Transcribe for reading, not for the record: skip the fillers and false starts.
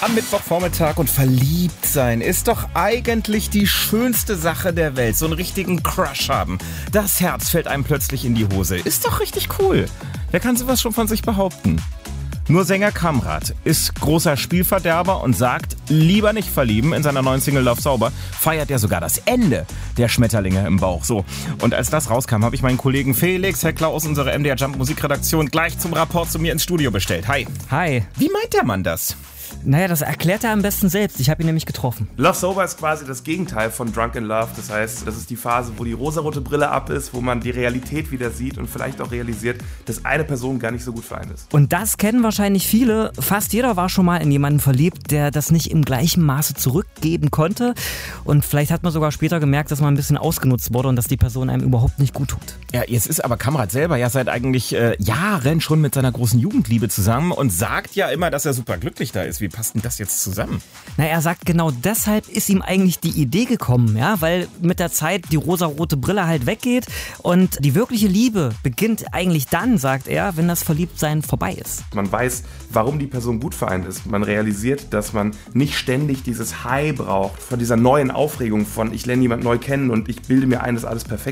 am Mittwochvormittag und verliebt sein ist doch eigentlich die schönste Sache der Welt. So einen richtigen Crush haben. Das Herz fällt einem plötzlich in die Hose. Ist doch richtig cool. Wer kann sowas schon von sich behaupten? Nur Sänger Kamrat ist großer Spielverderber und sagt, lieber nicht verlieben. In seiner neuen Single Love Sauber feiert er sogar das Ende der Schmetterlinge im Bauch. So, und als das rauskam, habe ich meinen Kollegen Felix Heckler aus unserer MDR Jump Musikredaktion gleich zum Rapport zu mir ins Studio bestellt. Hi. Hi. Wie meint der Mann das? Naja, das erklärt er am besten selbst. Ich habe ihn nämlich getroffen. Love Sober ist quasi das Gegenteil von Drunk in Love. Das heißt, das ist die Phase, wo die rosarote Brille ab ist, wo man die Realität wieder sieht und vielleicht auch realisiert, dass eine Person gar nicht so gut für einen ist. Und das kennen wahrscheinlich viele. Fast jeder war schon mal in jemanden verliebt, der das nicht im gleichen Maße zurückgeben konnte. Und vielleicht hat man sogar später gemerkt, dass man ein bisschen ausgenutzt wurde und dass die Person einem überhaupt nicht gut tut. Ja, jetzt ist aber Kamrat selber ja seit eigentlich Jahren schon mit seiner großen Jugendliebe zusammen und sagt ja immer, dass er super glücklich da ist. Wie passt denn das jetzt zusammen? Na, er sagt, genau deshalb ist ihm eigentlich die Idee gekommen, ja, weil mit der Zeit die rosarote Brille halt weggeht und die wirkliche Liebe beginnt eigentlich dann, sagt er, wenn das Verliebtsein vorbei ist. Man weiß, warum die Person gut für einen ist. Man realisiert, dass man nicht ständig dieses High braucht von dieser neuen Aufregung von ich lerne jemanden neu kennen und ich bilde mir ein, dass alles perfekt